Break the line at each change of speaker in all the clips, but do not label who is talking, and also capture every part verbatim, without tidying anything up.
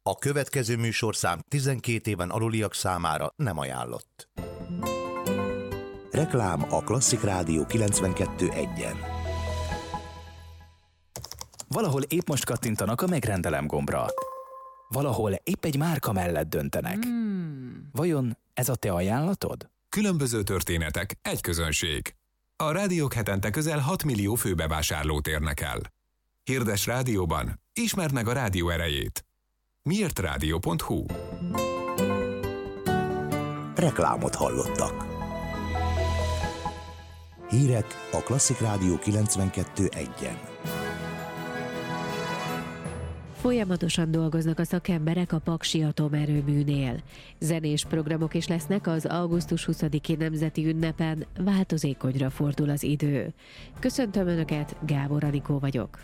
A következő műsorszám tizenkét éven aluliak számára nem ajánlott. Reklám a Klasszik Rádió kilencvenkettő egyen.
Valahol épp most kattintanak a megrendelem gombra. Valahol épp egy márka mellett döntenek. Hmm. Vajon ez a te ajánlatod?
Különböző történetek, egy közönség. A rádiók hetente közel hat millió főbevásárlót érnek el. Hirdes rádióban, ismerd meg a rádió erejét. miért rádió pont hu.
Reklámot hallottak. Hírek a Klasszik Rádió kilencvenkettő egyen.
Folyamatosan dolgoznak a szakemberek a Paksi Atomerőműnél. Zenés programok is lesznek az augusztus huszadiki nemzeti ünnepen, változékonyra fordul az idő. Köszöntöm Önöket, Gábor Anikó vagyok.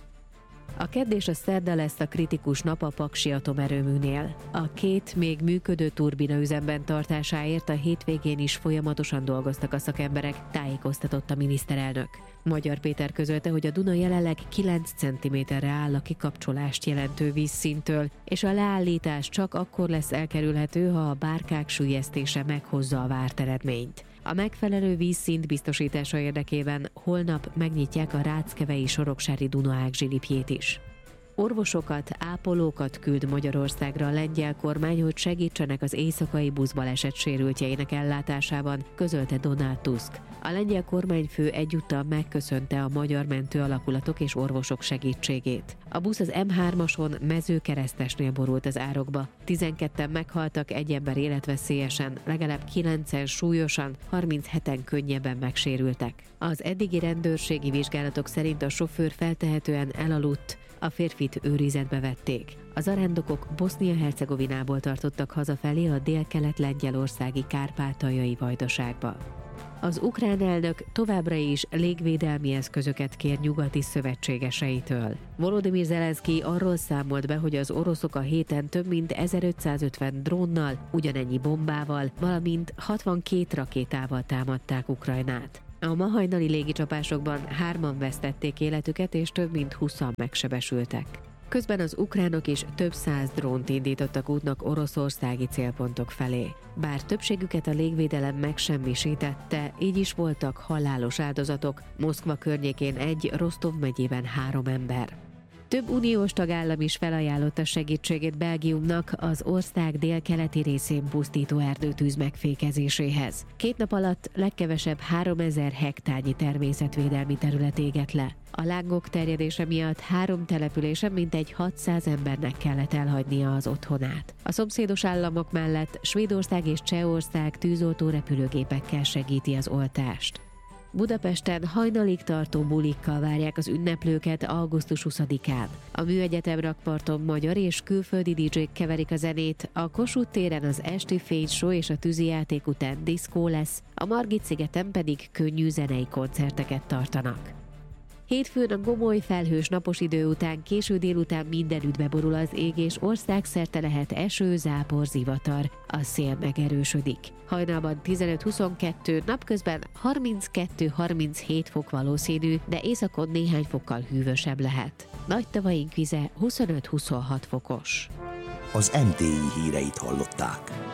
A kedd és a szerda lesz a kritikus nap a Paksi Atomerőműnél. A két még működő turbina üzemben tartásáért a hétvégén is folyamatosan dolgoztak a szakemberek, tájékoztatott a miniszterelnök. Magyar Péter közölte, hogy a Duna jelenleg kilenc centiméterre áll a kikapcsolást jelentő vízszinttől, és a leállítás csak akkor lesz elkerülhető, ha a bárkák süllyesztése meghozza a várt eredményt. A megfelelő vízszint biztosítása érdekében holnap megnyitják a Ráckevei Soroksári Dunaág zsilipjét is. Orvosokat, ápolókat küld Magyarországra a lengyel kormány, hogy segítsenek az éjszakai buszbaleset sérültjeinek ellátásában, közölte Donald Tusk. A lengyel kormányfő egyúttal megköszönte a magyar mentőalakulatok és orvosok segítségét. A busz az em hármason Mezőkeresztesnél borult az árokba. tizenketten meghaltak, egy ember életveszélyesen, legalább kilencen súlyosan, harmincheten könnyebben megsérültek. Az eddigi rendőrségi vizsgálatok szerint a sofőr feltehetően elaludt, a férfit őrizetbe vették. A zarándokok Bosznia-Hercegovinából tartottak hazafelé a dél-kelet-lengyelországi kárpátaljai vajdaságba. Az ukrán elnök továbbra is légvédelmi eszközöket kér nyugati szövetségeseitől. Volodymyr Zelenszky arról számolt be, hogy az oroszok a héten több mint ezerötszázötven drónnal, ugyanennyi bombával, valamint hatvankét rakétával támadták Ukrajnát. A ma hajnali légicsapásokban hárman vesztették életüket, és több mint húszan megsebesültek. Közben az ukránok is több száz drónt indítottak útnak oroszországi célpontok felé. Bár többségüket a légvédelem megsemmisítette, így is voltak halálos áldozatok, Moszkva környékén egy, Rostov megyében három ember. Több uniós tagállam is felajánlotta segítségét Belgiumnak az ország délkeleti részén pusztító erdőtűz megfékezéséhez. Két nap alatt legkevesebb háromezer hektárnyi természetvédelmi terület égett le. A lángok terjedése miatt három településen mintegy hatszáz embernek kellett elhagynia az otthonát. A szomszédos államok mellett Svédország és Csehország tűzoltó repülőgépekkel segíti az oltást. Budapesten hajnalig tartó bulikkal várják az ünneplőket augusztus huszadikán. A Műegyetem rakparton magyar és külföldi dé dzsék keverik a zenét, a Kossuth téren az esti fényshow és a tűzijáték után diszkó lesz, a Margit-szigeten pedig könnyű zenei koncerteket tartanak. Hétfőn a gomoly felhős napos idő után késő délután mindenütt beborul az ég, és országszerte lehet eső, zápor, zivatar. A szél megerősödik. Hajnalban tizenöt-huszonkettő, napközben harminckettő-harminchét fok valószínű, de északon néhány fokkal hűvösebb lehet. Nagy tavaink vize huszonöt-huszonhat fokos.
Az em té i híreit hallották.